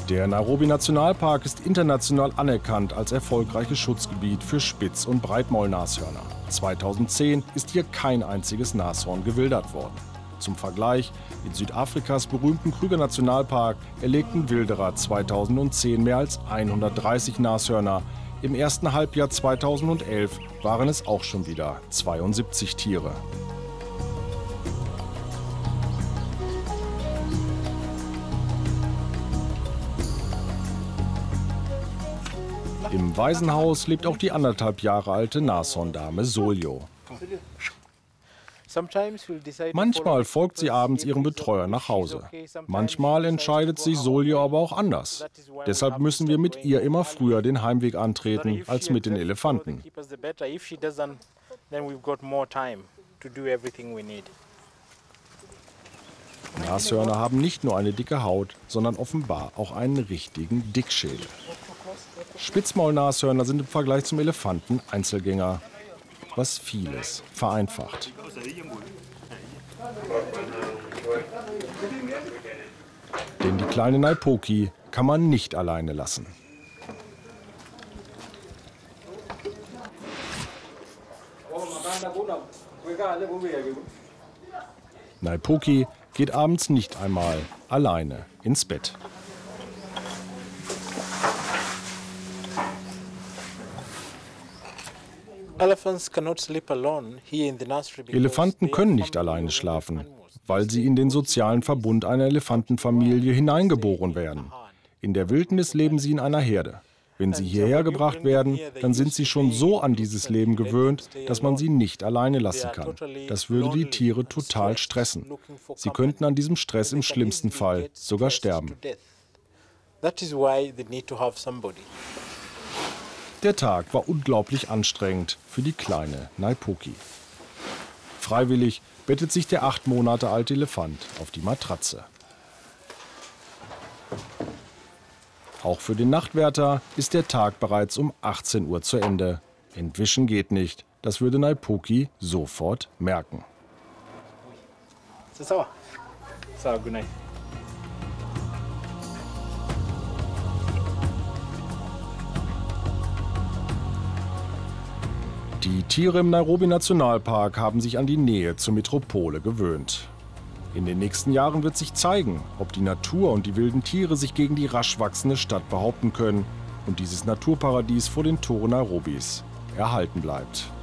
Der Nairobi-Nationalpark ist international anerkannt als erfolgreiches Schutzgebiet für Spitz- und Breitmaulnashörner. 2010 ist hier kein einziges Nashorn gewildert worden. Zum Vergleich, in Südafrikas berühmten Kruger-Nationalpark erlegten Wilderer 2010 mehr als 130 Nashörner. Im ersten Halbjahr 2011 waren es auch schon wieder 72 Tiere. Im Waisenhaus lebt auch die 1,5 Jahre alte Nashorndame Soljo. Manchmal folgt sie abends ihrem Betreuer nach Hause. Manchmal entscheidet sich Soljo aber auch anders. Deshalb müssen wir mit ihr immer früher den Heimweg antreten als mit den Elefanten. Nashörner haben nicht nur eine dicke Haut, sondern offenbar auch einen richtigen Dickschädel. Spitzmaulnashörner sind im Vergleich zum Elefanten Einzelgänger, was vieles vereinfacht. Denn die kleine Naipoki kann man nicht alleine lassen. Naipoki geht abends nicht einmal alleine ins Bett. Elefanten können nicht alleine schlafen, weil sie in den sozialen Verbund einer Elefantenfamilie hineingeboren werden. In der Wildnis leben sie in einer Herde. Wenn sie hierher gebracht werden, dann sind sie schon so an dieses Leben gewöhnt, dass man sie nicht alleine lassen kann. Das würde die Tiere total stressen. Sie könnten an diesem Stress im schlimmsten Fall sogar sterben. Der Tag war unglaublich anstrengend für die kleine Naipoki. Freiwillig bettet sich der 8 Monate alte Elefant auf die Matratze. Auch für den Nachtwärter ist der Tag bereits um 18 Uhr zu Ende. Entwischen geht nicht. Das würde Naipoki sofort merken. Good night. Die Tiere im Nairobi-Nationalpark haben sich an die Nähe zur Metropole gewöhnt. In den nächsten Jahren wird sich zeigen, ob die Natur und die wilden Tiere sich gegen die rasch wachsende Stadt behaupten können und dieses Naturparadies vor den Toren Nairobis erhalten bleibt.